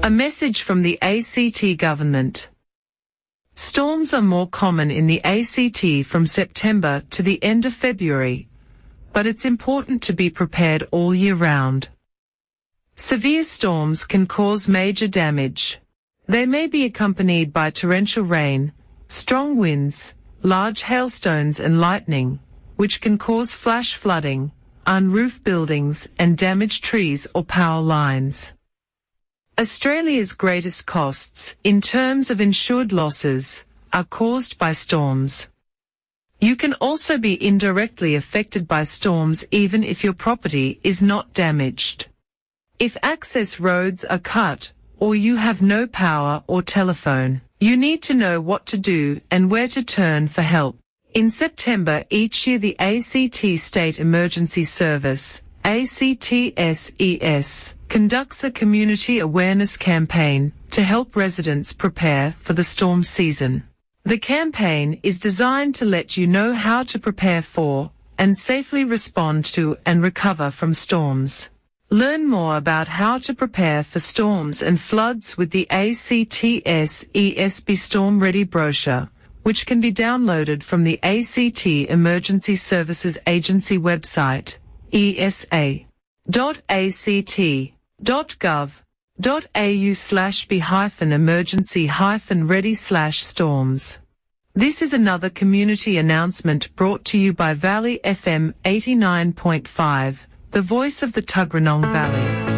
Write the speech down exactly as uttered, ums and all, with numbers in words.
A message from the A C T government. Storms are more common in the A C T from September to the end of February, but it's important to be prepared all year round. Severe storms can cause major damage. They may be accompanied by torrential rain, strong winds, large hailstones and lightning, which can cause flash flooding, unroofed buildings and damaged trees or power lines. Australia's greatest costs, in terms of insured losses, are caused by storms. You can also be indirectly affected by storms even if your property is not damaged. If access roads are cut, or you have no power or telephone, you need to know what to do and where to turn for help. In September each year the A C T State Emergency Service, A C T S E S, conducts a community awareness campaign to help residents prepare for the storm season. The campaign is designed to let you know how to prepare for and safely respond to and recover from storms. Learn more about how to prepare for storms and floods with the A C T S E S Be Storm Ready brochure, which can be downloaded from the A C T Emergency Services Agency website, e s a dot a c t dot gov dot a u slash be hyphen emergency hyphen ready slash storms. This is another community announcement brought to you by Valley F M eighty-nine point five, the voice of the Tuggeranong Valley.